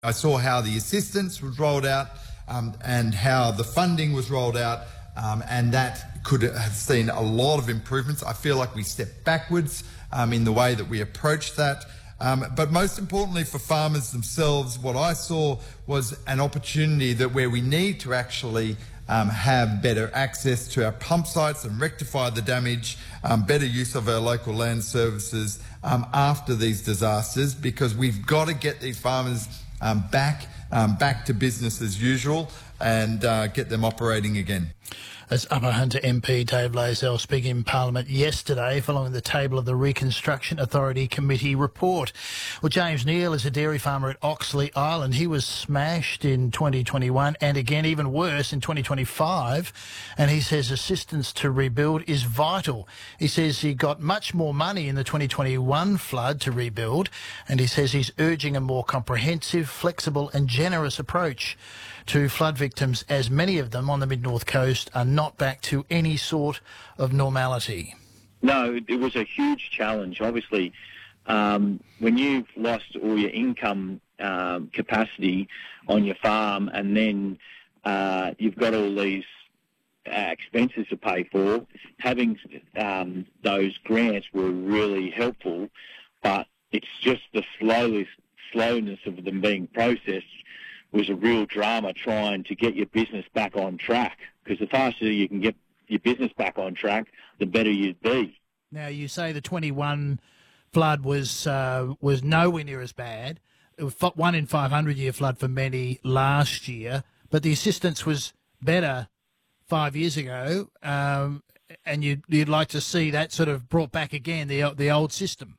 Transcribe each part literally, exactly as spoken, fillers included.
I saw how the assistance was rolled out um, and how the funding was rolled out, um, and that could have seen a lot of improvements. I feel like we stepped backwards um, in the way that we approached that. Um, but most importantly for farmers themselves, what I saw was an opportunity that where we need to actually um, have better access to our pump sites and rectify the damage, um, better use of our local land services um, after these disasters, because we've got to get these farmers um, back, um, back to business as usual and uh, get them operating again. As Upper Hunter M P Dave Loisel speaking in Parliament yesterday following the table of the Reconstruction Authority Committee report. Well, James Neal is a dairy farmer at Oxley Island. He was smashed in twenty twenty-one and again even worse in twenty twenty-five, and he says assistance to rebuild is vital. He says he got much more money in the twenty twenty-one flood to rebuild, and he says he's urging a more comprehensive, flexible and generous approach to flood victims, as many of them on the Mid-North Coast are not back to any sort of normality. No, it was a huge challenge. Obviously, um, when you've lost all your income um, capacity on your farm, and then uh, you've got all these uh, expenses to pay for, having um, those grants were really helpful, but it's just the slowest, slowness of them being processed was a real drama trying to get your business back on track, because the faster you can get your business back on track, the better you'd be. Now, you say the twenty-one flood was uh, was nowhere near as bad. It was one in five hundred year flood for many last year, but the assistance was better five years ago, um, and you'd, you'd like to see that sort of brought back again, the the old system.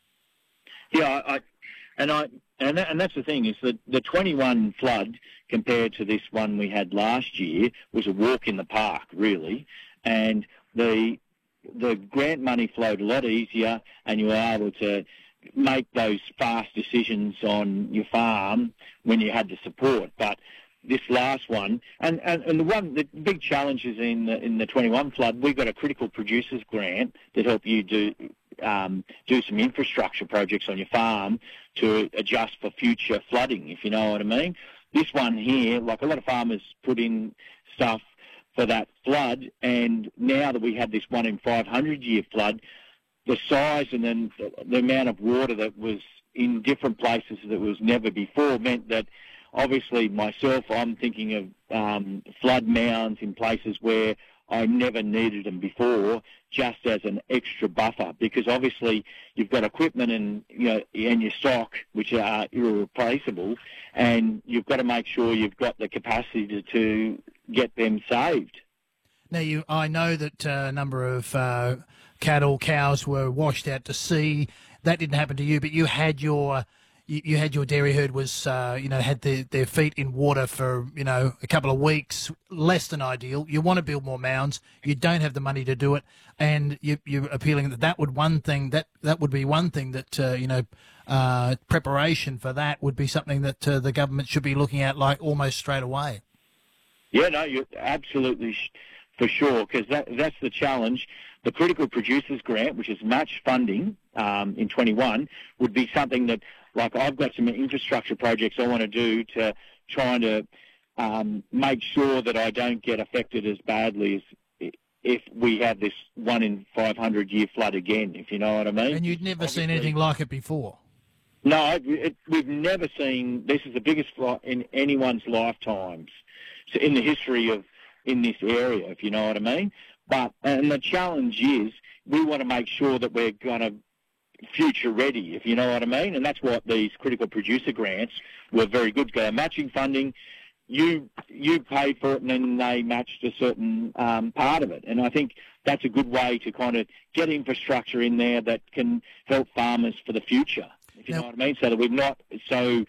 Yeah, I, and I... And, that, and that's the thing, is that the twenty-one flood compared to this one we had last year was a walk in the park, really. And the the grant money flowed a lot easier, and you were able to make those fast decisions on your farm when you had the support. But this last one, and, and, and the one, the big challenges in the, in the twenty-one flood, we got a critical producers grant that helped you do um, do some infrastructure projects on your farm to adjust for future flooding, if you know what I mean. This one here, like a lot of farmers put in stuff for that flood, and now that we had this one in five hundred year flood, the size and then the, the amount of water that was in different places that was never before meant that obviously myself, I'm thinking of um, flood mounds in places where I never needed them before, just as an extra buffer, because obviously you've got equipment and you know and your stock which are irreplaceable, and you've got to make sure you've got the capacity to, to get them saved. Now, you, I know that uh, a number of uh, cattle, cows were washed out to sea. That didn't happen to you, but you had your you, you had your dairy herd was uh, you know had their, their feet in water for you know a couple of weeks, less than ideal. You want to build more mounds, you don't have the money to do it, and you, you're appealing that that would one thing that that would be one thing that uh, you know uh, preparation for that would be something that uh, the government should be looking at like almost straight away. Yeah, no, you're absolutely sh- for sure, because that that's the challenge. The Critical Producers Grant, which is match funding um, in twenty-one, would be something that, like, I've got some infrastructure projects I want to do to trying to um, make sure that I don't get affected as badly as if we have this one in five hundred year flood again, if you know what I mean. And you'd never Obviously, seen anything like it before? No, it, it, we've never seen, this is the biggest flood in anyone's lifetimes so in the history of, in this area, if you know what I mean. But, and the challenge is, we want to make sure that we're going to future ready, if you know what I mean. And that's what these critical producer grants were very good. They're matching funding. You you pay for it, and then they matched a certain um, part of it. And I think that's a good way to kind of get infrastructure in there that can help farmers for the future, if you now, know what I mean. So that we're not so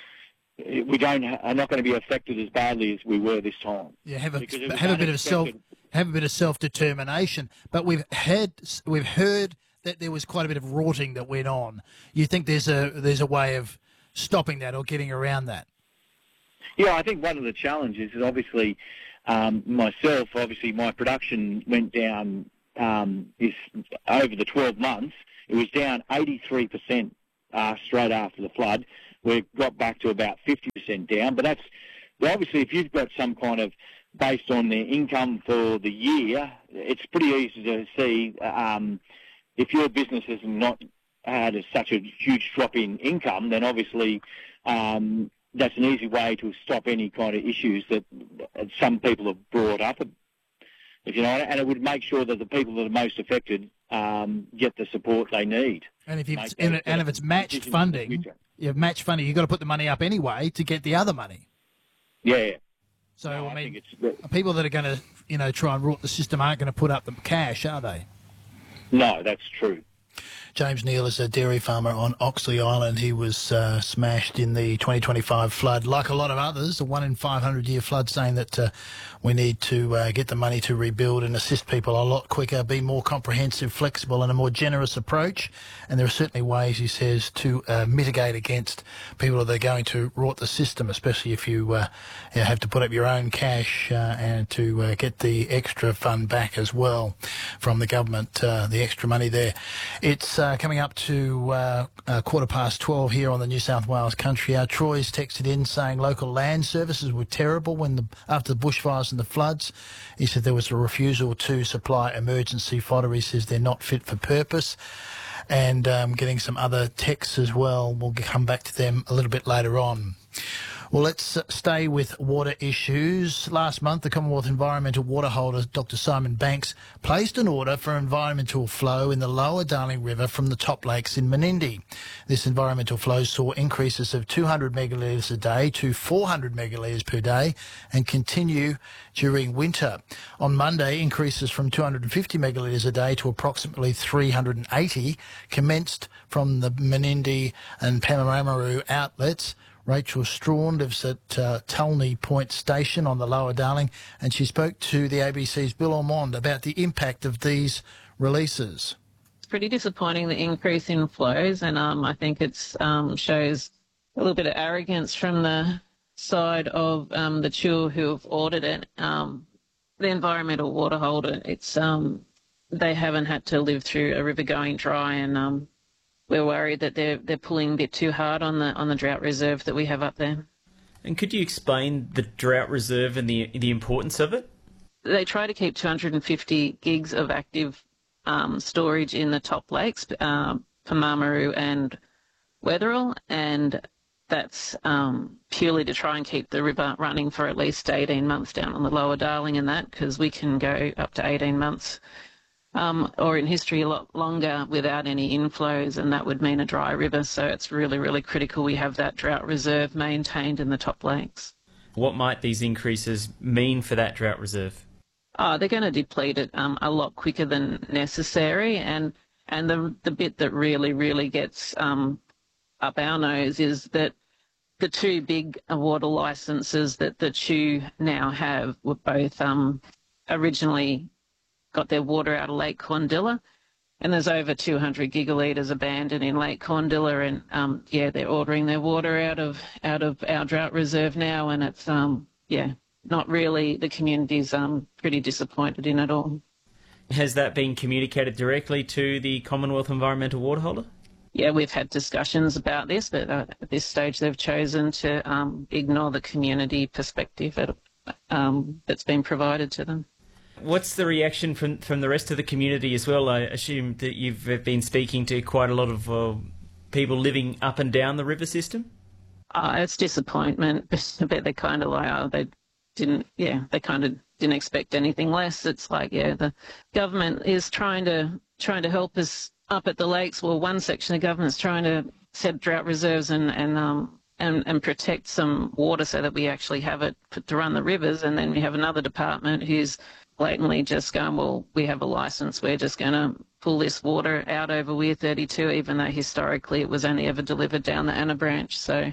we don't are not going to be affected as badly as we were this time. Yeah, have a have a bit of self have a bit of self determination. But we've had we've heard that there was quite a bit of rorting that went on. You think there's a there's a way of stopping that or getting around that? Yeah, I think one of the challenges is obviously um, myself. Obviously, my production went down um, this over the twelve months. It was down eighty-three percent uh, straight after the flood. we've got back to about fifty percent down. But that's obviously, if you've got some kind of, based on their income for the year, it's pretty easy to see um, if your business has not had a, such a huge drop in income, then obviously um, that's an easy way to stop any kind of issues that some people have brought up, if you know, and it would make sure that the people that are most affected um, get the support they need. And if it's and, and if it's matched funding, you have matched funding, you've got to put the money up anyway to get the other money. Yeah. So no, I, I mean, think it's, people that are going to, you know, try and rot the system aren't going to put up the cash, are they? No, that's true. James Neal is a dairy farmer on Oxley Island. He was uh, smashed in the twenty twenty-five flood. Like a lot of others, a one in five hundred year flood, saying that uh, we need to uh, get the money to rebuild and assist people a lot quicker, be more comprehensive, flexible and a more generous approach. And there are certainly ways, he says, to uh, mitigate against people that are going to rot the system, especially if you, uh, you have to put up your own cash uh, and to uh, get the extra fund back as well from the government, uh, the extra money there. It's uh, coming up to uh, uh, quarter past twelve here on the New South Wales Country Hour. Troy's texted in saying local land services were terrible when the, after the bushfires and the floods. He said there was a refusal to supply emergency fodder. He says they're not fit for purpose. And um, getting some other texts as well. We'll come back to them a little bit later on. Well, let's stay with water issues. Last month, the Commonwealth Environmental Water Holder, Doctor Simon Banks, placed an order for environmental flow in the lower Darling River from the top lakes in Menindee. This environmental flow saw increases of two hundred megalitres a day to four hundred megalitres per day and continue during winter. On Monday, increases from two hundred fifty megalitres a day to approximately three hundred eighty commenced from the Menindee and Paramariru outlets. Rachel Strawn lives at uh, Tulney Point Station on the Lower Darling, and she spoke to the A B C's Bill Ormond about the impact of these releases. It's pretty disappointing, the increase in flows, and um, I think it um, shows a little bit of arrogance from the side of um, the C U who have ordered it. Um, the environmental water holder, it's um, they haven't had to live through a river going dry, and um, we're worried that they're they're pulling a bit too hard on the on the drought reserve that we have up there. And could you explain the drought reserve and the the importance of it? They try to keep two hundred fifty gigs of active um, storage in the top lakes, uh, Paramariru and Wetherill, and that's um, purely to try and keep the river running for at least eighteen months down on the Lower Darling and that, because we can go up to eighteen months. Um, or in history a lot longer without any inflows, and that would mean a dry river. So it's really, really critical we have that drought reserve maintained in the top lakes. What might these increases mean for that drought reserve? Oh, they're going to deplete it um, a lot quicker than necessary, and and the the bit that really, really gets um, up our nose is that the two big water licences that the C U now have were both um, originally got their water out of Lake Corndilla, and there's over two hundred gigalitres abandoned in Lake Corndilla, and um, yeah, they're ordering their water out of out of our drought reserve now, and it's um yeah, not really, the community's um pretty disappointed in it all. Has that been communicated directly to the Commonwealth Environmental Water Holder? Yeah, we've had discussions about this, but uh, at this stage they've chosen to um, ignore the community perspective that, um, that's been provided to them. What's the reaction from from the rest of the community as well? I assume that you've been speaking to quite a lot of uh, people living up and down the river system? Uh, it's disappointment, but they're kind of like, oh, they didn't, yeah, they kind of didn't expect anything less. It's like, yeah, the government is trying to trying to help us up at the lakes. Well, one section of government's trying to set drought reserves and and um and, and protect some water so that we actually have it to run the rivers, and then we have another department who's blatantly just going, well, we have a licence, we're just going to pull this water out over Weir thirty-two, even though historically it was only ever delivered down the Anna branch. So,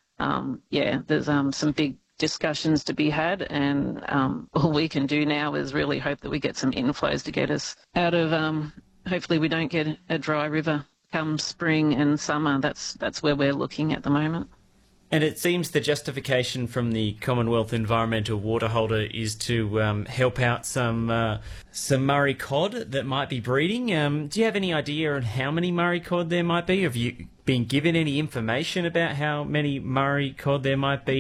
um, yeah, there's um, some big discussions to be had, and um, all we can do now is really hope that we get some inflows to get us out of, um, hopefully we don't get a dry river come spring and summer. That's, that's where we're looking at the moment. And it seems the justification from the Commonwealth Environmental Water Holder is to um, help out some uh, some Murray cod that might be breeding. Um, do you have any idea on how many Murray cod there might be? Have you been been given any information about how many Murray cod there might be